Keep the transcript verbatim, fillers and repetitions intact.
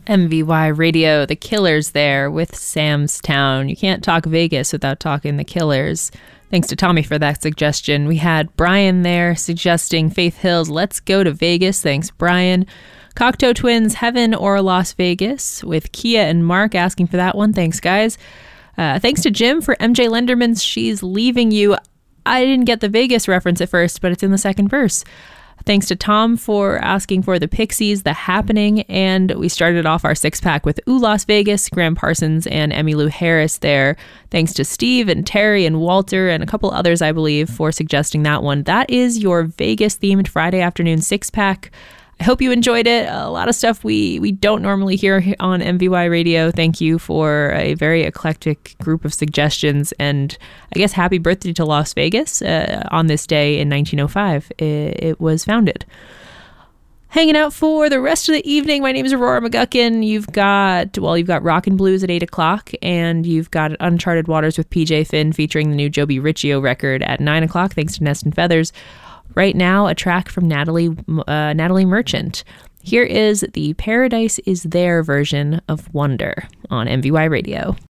M V Y Radio, The Killers there with Sam's Town. You can't talk Vegas without talking The Killers. Thanks to Tommy for that suggestion. We had Brian there suggesting Faith Hill's Let's Go to Vegas. Thanks, Brian. Cocteau Twins, Heaven or Las Vegas, with Kia and Mark asking for that one. Thanks, guys. Uh, thanks to Jim for M J Lenderman's She's Leaving You. I didn't get the Vegas reference at first, but it's in the second verse. Thanks to Tom for asking for the Pixies, The Happening, and we started off our six-pack with Ooh Las Vegas, Graham Parsons, and Emmylou Harris there. Thanks to Steve and Terry and Walter and a couple others, I believe, for suggesting that one. That is your Vegas-themed Friday afternoon six-pack. I hope you enjoyed it. A lot of stuff we, we don't normally hear on M V Y Radio. Thank you for a very eclectic group of suggestions. And I guess happy birthday to Las Vegas uh, on this day in nineteen oh five. It, it was founded. Hanging out for the rest of the evening, my name is Aurora McGuckin. You've got, well, you've got Rockin' Blues at eight o'clock, and you've got Uncharted Waters with P J Finn featuring the new Joby Riccio record at nine o'clock, thanks to Nest and Feathers. Right now, a track from Natalie uh, Natalie Merchant. Here is the Paradise Is There version of Wonder on M V Y Radio.